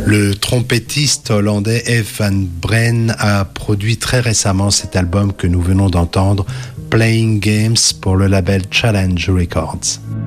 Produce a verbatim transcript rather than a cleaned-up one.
Le trompettiste hollandais Ef van Breen a produit très récemment cet album que nous venons d'entendre, Playing Games, pour le label Challenge Records.